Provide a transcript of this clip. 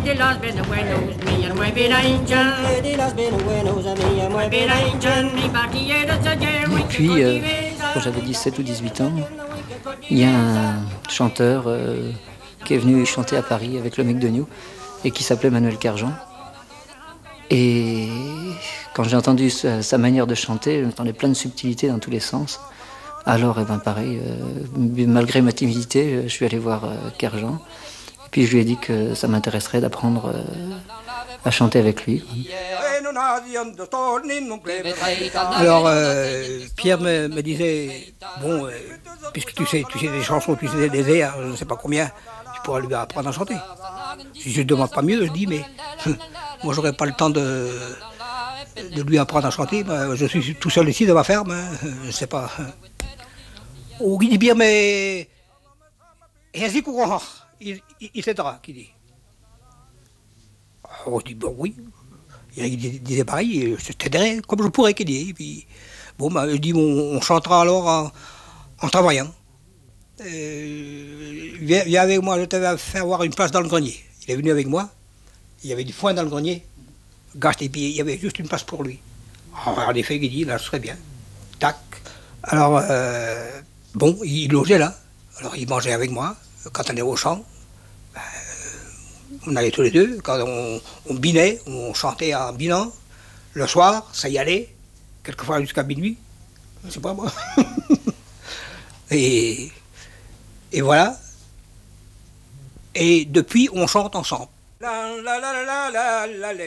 Et puis, quand j'avais 17 ou 18 ans, il y a un chanteur qui est venu chanter à Paris avec le McDonald's et qui s'appelait Manuel Carjan. Et quand j'ai entendu sa manière de chanter, j'entendais plein de subtilités dans tous les sens. Alors, pareil, malgré ma timidité, je suis allé voir Carjan. Et puis je lui ai dit que ça m'intéresserait d'apprendre à chanter avec lui. Alors, Pierre me disait, bon, puisque tu sais des chansons, tu sais des airs, je ne sais pas combien, tu pourras lui apprendre à chanter. Si je ne demande pas mieux, je dis, mais moi, j'aurais pas le temps de lui apprendre à chanter. Je suis tout seul ici dans ma ferme, je ne sais pas. Oh, il dit bien, mais... il s'aidera, qui dit. Oh, je dis, bon, oui. Il disait pareil, je t'aiderai comme je pourrais, qu'il dit. Et puis, bon, je dis, on chantera alors en travaillant. Viens avec moi, je te vais faire voir une place dans le grenier. Il est venu avec moi, il y avait du foin dans le grenier, gâche, et puis il y avait juste une place pour lui. Alors, en effet, il dit, là, ce serait bien. Tac. Alors, bon, il logeait là. Alors, il mangeait avec moi. Quand on allait au champ, on allait tous les deux. Quand on binait, on chantait en binant. Le soir, ça y allait. Quelquefois jusqu'à minuit. Je sais pas moi. Et voilà. Et depuis, on chante ensemble.